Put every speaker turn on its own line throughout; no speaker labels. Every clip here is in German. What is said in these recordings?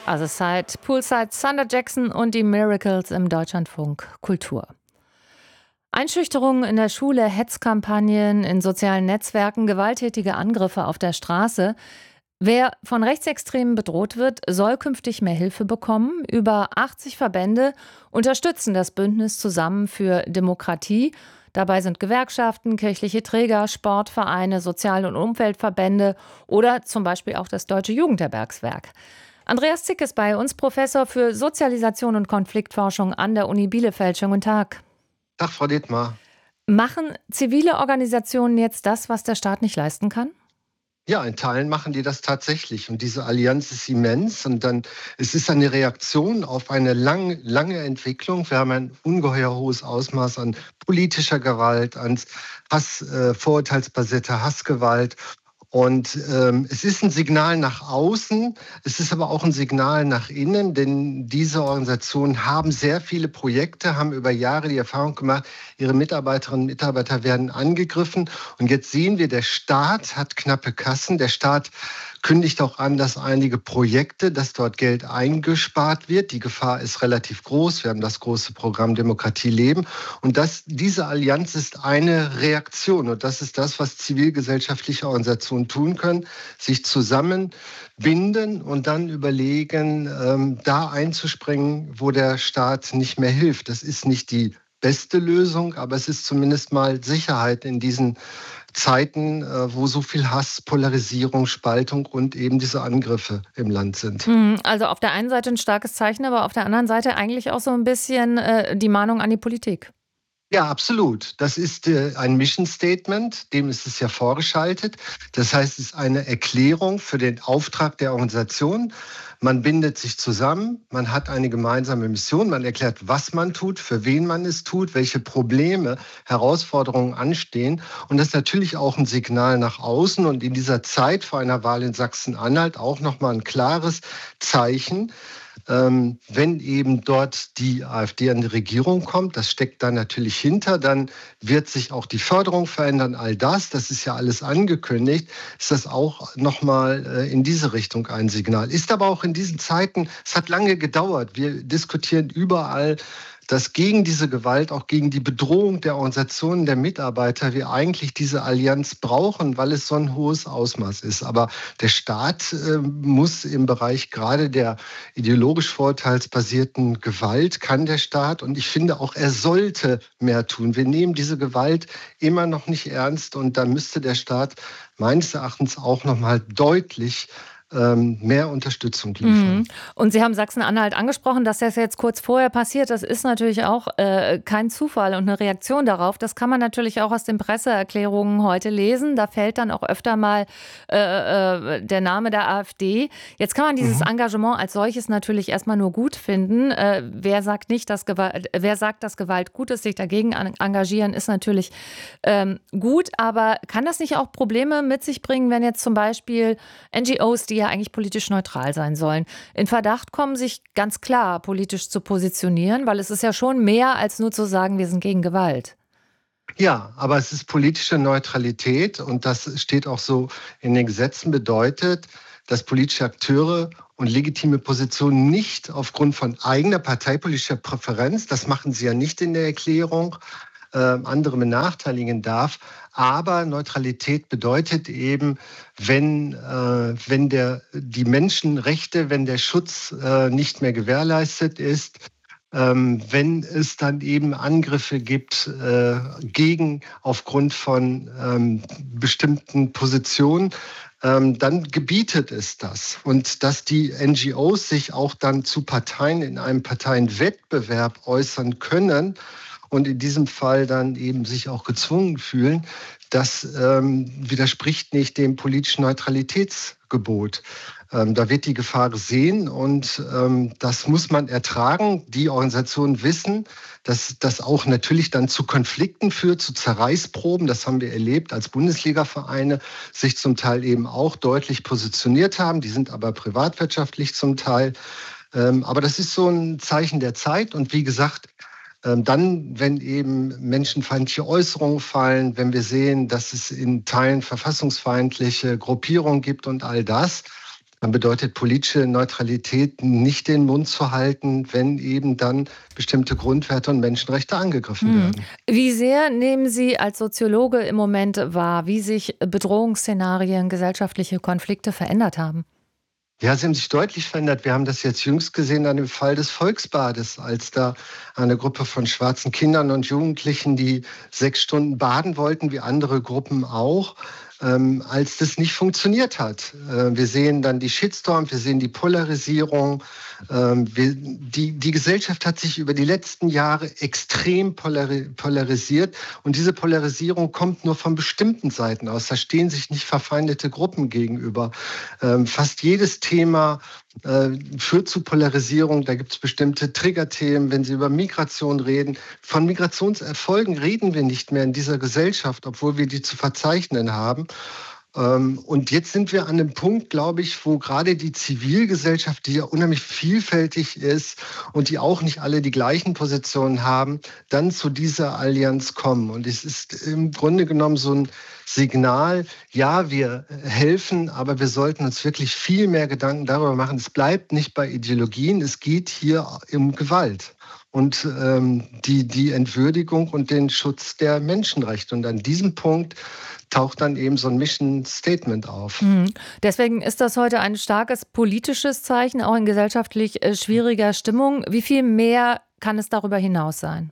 Other Side, Poolside, Thunder Jackson und die Miracles im Deutschlandfunk Kultur. Einschüchterungen in der Schule, Hetzkampagnen in sozialen Netzwerken, gewalttätige Angriffe auf der Straße. Wer von Rechtsextremen bedroht wird, soll künftig mehr Hilfe bekommen. Über 80 Verbände unterstützen das Bündnis Zusammen für Demokratie. Dabei sind Gewerkschaften, kirchliche Träger, Sportvereine, Sozial- und Umweltverbände oder zum Beispiel auch das Deutsche Jugendherbergswerk. Andreas Zick ist bei uns, Professor für Sozialisation und Konfliktforschung an der Uni Bielefeld. Schönen guten Tag.
Tag, Frau Dittmar.
Machen zivile Organisationen jetzt das, was der Staat nicht leisten kann?
Ja, in Teilen machen die das tatsächlich. Und diese Allianz ist immens. Und dann, es ist eine Reaktion auf eine lange Entwicklung. Wir haben ein ungeheuer hohes Ausmaß an politischer Gewalt, an vorurteilsbasierter Hassgewalt. Und es ist ein Signal nach außen, es ist aber auch ein Signal nach innen, denn diese Organisationen haben sehr viele Projekte, haben über Jahre die Erfahrung gemacht, ihre Mitarbeiterinnen und Mitarbeiter werden angegriffen. Und jetzt sehen wir, der Staat hat knappe Kassen, der Staat kündigt auch an, dass einige Projekte, dass dort Geld eingespart wird. Die Gefahr ist relativ groß. Wir haben das große Programm Demokratie leben. Und diese Allianz ist eine Reaktion. Und das ist das, was zivilgesellschaftliche Organisationen tun können. Sich zusammenbinden und dann überlegen, da einzuspringen, wo der Staat nicht mehr hilft. Das ist nicht die beste Lösung, aber es ist zumindest mal Sicherheit in diesen Zeiten, wo so viel Hass, Polarisierung, Spaltung und eben diese Angriffe im Land sind.
Also auf der einen Seite ein starkes Zeichen, aber auf der anderen Seite eigentlich auch so ein bisschen die Mahnung an die Politik.
Ja, absolut. Das ist ein Mission Statement, dem ist es ja vorgeschaltet. Das heißt, es ist eine Erklärung für den Auftrag der Organisation. Man bindet sich zusammen, man hat eine gemeinsame Mission, man erklärt, was man tut, für wen man es tut, welche Probleme, Herausforderungen anstehen. Und das ist natürlich auch ein Signal nach außen und in dieser Zeit vor einer Wahl in Sachsen-Anhalt auch nochmal ein klares Zeichen. Wenn eben dort die AfD an die Regierung kommt, das steckt da natürlich hinter, dann wird sich auch die Förderung verändern, all das ist ja alles angekündigt, ist das auch nochmal in diese Richtung ein Signal. Ist aber auch in diesen Zeiten, es hat lange gedauert, wir diskutieren überall, dass gegen diese Gewalt, auch gegen die Bedrohung der Organisationen, der Mitarbeiter, wir eigentlich diese Allianz brauchen, weil es so ein hohes Ausmaß ist. Aber der Staat muss im Bereich gerade der ideologisch vorurteilsbasierten Gewalt, kann der Staat, und ich finde auch, er sollte mehr tun. Wir nehmen diese Gewalt immer noch nicht ernst und da müsste der Staat meines Erachtens auch noch mal deutlich mehr Unterstützung liefern.
Und Sie haben Sachsen-Anhalt angesprochen, dass das jetzt kurz vorher passiert. Das ist natürlich auch kein Zufall und eine Reaktion darauf. Das kann man natürlich auch aus den Presseerklärungen heute lesen. Da fällt dann auch öfter mal der Name der AfD. Jetzt kann man dieses Engagement als solches natürlich erstmal nur gut finden. Wer sagt, dass Gewalt gut ist, sich dagegen engagieren, ist natürlich gut. Aber kann das nicht auch Probleme mit sich bringen, wenn jetzt zum Beispiel NGOs, die ja eigentlich politisch neutral sein sollen, in Verdacht kommen, sich ganz klar politisch zu positionieren? Weil es ist ja schon mehr als nur zu sagen, wir sind gegen Gewalt.
Ja, aber es ist politische Neutralität und das steht auch so in den Gesetzen, bedeutet, dass politische Akteure und legitime Positionen nicht aufgrund von eigener parteipolitischer Präferenz, das machen sie ja nicht in der Erklärung, andere benachteiligen darf. Aber Neutralität bedeutet eben, wenn die Menschenrechte, wenn der Schutz nicht mehr gewährleistet ist, wenn es dann eben Angriffe gibt aufgrund von bestimmten Positionen, dann gebietet es das. Und dass die NGOs sich auch dann zu Parteien in einem Parteienwettbewerb äußern können, und in diesem Fall dann eben sich auch gezwungen fühlen, das widerspricht nicht dem politischen Neutralitätsgebot. Da wird die Gefahr gesehen und das muss man ertragen. Die Organisationen wissen, dass das auch natürlich dann zu Konflikten führt, zu Zerreißproben. Das haben wir erlebt, als Bundesliga-Vereine sich zum Teil eben auch deutlich positioniert haben. Die sind aber privatwirtschaftlich zum Teil. Aber das ist so ein Zeichen der Zeit und wie gesagt, dann, wenn eben menschenfeindliche Äußerungen fallen, wenn wir sehen, dass es in Teilen verfassungsfeindliche Gruppierungen gibt und all das, Dann bedeutet politische Neutralität nicht den Mund zu halten, wenn eben dann bestimmte Grundwerte und Menschenrechte angegriffen werden.
Wie sehr nehmen Sie als Soziologe im Moment wahr, wie sich Bedrohungsszenarien, gesellschaftliche Konflikte verändert haben?
Ja, sie haben sich deutlich verändert. Wir haben das jetzt jüngst gesehen an dem Fall des Volksbades, als da eine Gruppe von schwarzen Kindern und Jugendlichen, die 6 Stunden baden wollten, wie andere Gruppen auch, als das nicht funktioniert hat. Wir sehen dann die Shitstorm, wir sehen die Polarisierung. Die Gesellschaft hat sich über die letzten Jahre extrem polarisiert und diese Polarisierung kommt nur von bestimmten Seiten aus. Da stehen sich nicht verfeindete Gruppen gegenüber. Fast jedes Thema führt zu Polarisierung. Da gibt es bestimmte Triggerthemen, wenn Sie über Migration reden. Von Migrationserfolgen reden wir nicht mehr in dieser Gesellschaft, obwohl wir die zu verzeichnen haben. Und jetzt sind wir an einem Punkt, glaube ich, wo gerade die Zivilgesellschaft, die ja unheimlich vielfältig ist und die auch nicht alle die gleichen Positionen haben, dann zu dieser Allianz kommen. Und es ist im Grunde genommen so ein Signal, ja, wir helfen, aber wir sollten uns wirklich viel mehr Gedanken darüber machen. Es bleibt nicht bei Ideologien, es geht hier um Gewalt und die Entwürdigung und den Schutz der Menschenrechte. Und an diesem Punkt taucht dann eben so ein Mission Statement auf.
Deswegen ist das heute ein starkes politisches Zeichen, auch in gesellschaftlich schwieriger Stimmung. Wie viel mehr kann es darüber hinaus sein?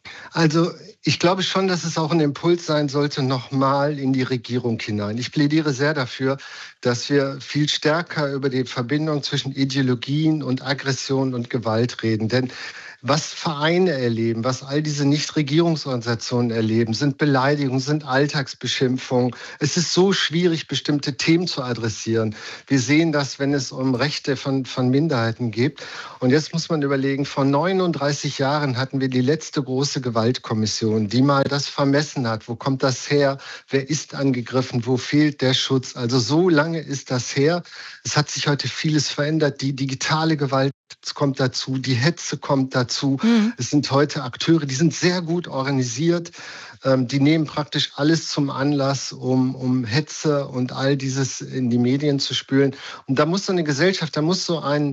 Also ich glaube schon, dass es auch ein Impuls sein sollte, nochmal in die Regierung hinein. Ich plädiere sehr dafür, dass wir viel stärker über die Verbindung zwischen Ideologien und Aggression und Gewalt reden. Denn was Vereine erleben, was all diese Nichtregierungsorganisationen erleben, sind Beleidigungen, sind Alltagsbeschimpfungen. Es ist so schwierig, bestimmte Themen zu adressieren. Wir sehen das, wenn es um Rechte von Minderheiten geht. Und jetzt muss man überlegen, vor 39 Jahren hatten wir die letzte große Gewaltkommission, die mal das vermessen hat. Wo kommt das her? Wer ist angegriffen? Wo fehlt der Schutz? Also so lange ist das her. Es hat sich heute vieles verändert. Die digitale Gewalt kommt dazu, die Hetze kommt dazu. Es sind heute Akteure, die sind sehr gut organisiert. Die nehmen praktisch alles zum Anlass, um Hetze und all dieses in die Medien zu spülen. Und da muss so eine Gesellschaft, da muss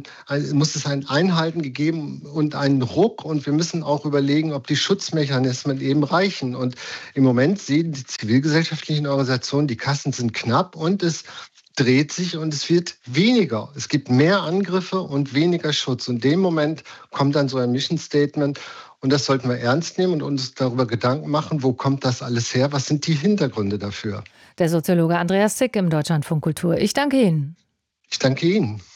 muss es ein Einhalten gegeben und einen Ruck. Und wir müssen auch überlegen, ob die Schutzmechanismen eben reichen. Und im Moment sehen die zivilgesellschaftlichen Organisationen, die Kassen sind knapp und es dreht sich und es wird weniger. Es gibt mehr Angriffe und weniger Schutz. Und in dem Moment kommt dann so ein Mission Statement und das sollten wir ernst nehmen und uns darüber Gedanken machen, wo kommt das alles her, was sind die Hintergründe dafür.
Der Soziologe Andreas Zick im Deutschlandfunk Kultur. Ich danke Ihnen.
Ich danke Ihnen.